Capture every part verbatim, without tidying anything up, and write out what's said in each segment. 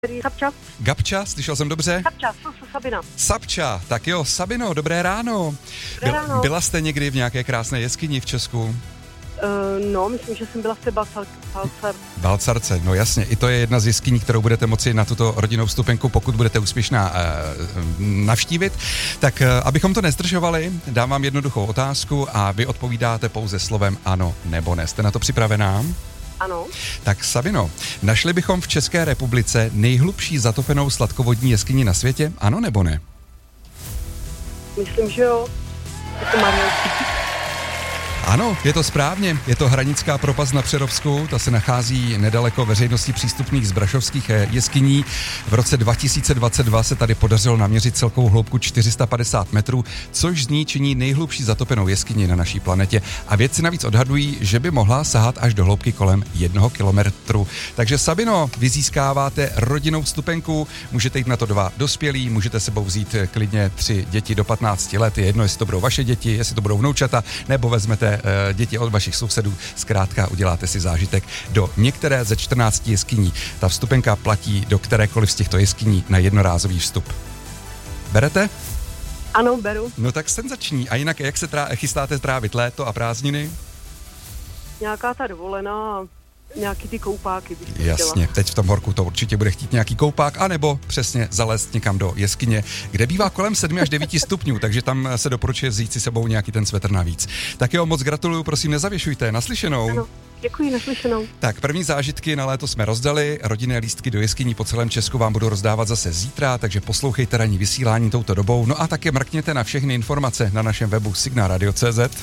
Sapča. Gabča, slyšel jsem dobře? Sapča, Sabina. Sapča, tak jo, Sabino, dobré ráno. Dobré ráno. Byla, byla jste někdy v nějaké krásné jeskyni v Česku? Uh, no, myslím, že jsem byla v té Balcarce. Balcarce, no jasně, i to je jedna z jeskyní, kterou budete moci na tuto rodinnou vstupenku, pokud budete úspěšná, uh, navštívit. Tak uh, abychom to nezdržovali, dám vám jednoduchou otázku a vy odpovídáte pouze slovem ano nebo ne. Jste na to připravená? Ano. Tak Sabino, našli bychom v České republice nejhlubší zatopenou sladkovodní jeskyni na světě? Ano nebo ne? Myslím, že jo. Je to Mariánský. Ano, je to správně. Je to Hranická propast na Přerovsku. Ta se nachází nedaleko veřejnosti přístupných zbrašovských jeskyní. V roce dva tisíce dvacet dva se tady podařilo naměřit celkovou hloubku čtyři sta padesát metrů, což z ní činí nejhlubší zatopenou jeskyni na naší planetě. A vědci navíc odhadují, že by mohla sahat až do hloubky kolem jednoho kilometru. Takže Sabino, vy získáváte rodinnou vstupenku, můžete jít na to dva dospělí, můžete sebou vzít klidně tři děti do patnácti let. Je jedno, jestli to budou vaše děti, jestli to budou vnoučata, nebo vezmete děti od vašich sousedů, zkrátka uděláte si zážitek do některé ze čtrnácti jeskyní. Ta vstupenka platí do kterékoliv z těchto jeskyní na jednorázový vstup. Berete? Ano, beru. No tak senzační. A jinak, jak se trá- chystáte trávit léto a prázdniny? Nějaká ta dovolená, nějaký ty koupáky bych Jasně, chtěla. teď v tom horku to určitě bude chtít nějaký koupák, anebo přesně zalézt někam do jeskyně, kde bývá kolem sedmi až devíti stupňů, takže tam se doporučuje vzít si sebou nějaký ten svetr navíc. Tak jo, moc gratuluju, prosím, nezavěšujte, naslyšenou. Ano, děkuji, naslyšenou. Tak první zážitky na léto jsme rozdali, rodinné lístky do jeskyní po celém Česku vám budu rozdávat zase zítra, takže poslouchejte ranní vysílání touto dobou, no a také mrkněte na všechny informace na našem webu signál radio tečka cé zet.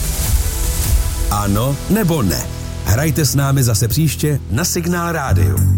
Ano nebo ne? Hrajte s námi zase příště na Signál rádiu.